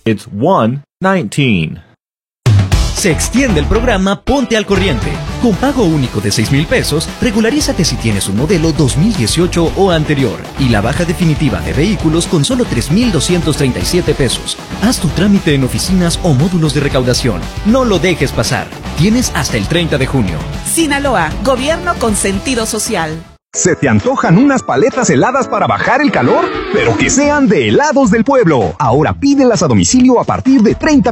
It's 1:19. Se extiende el programa Ponte al Corriente. Con pago único de 6,000 pesos, regularízate si tienes un modelo 2018 o anterior y la baja definitiva de vehículos con solo 3,237 pesos. Haz tu trámite en oficinas o módulos de recaudación. No lo dejes pasar. Tienes hasta el 30 de junio. Sinaloa, gobierno con sentido social. ¿Se te antojan unas paletas heladas para bajar el calor? Pero que sean de Helados del Pueblo. Ahora pídelas a domicilio a partir de 30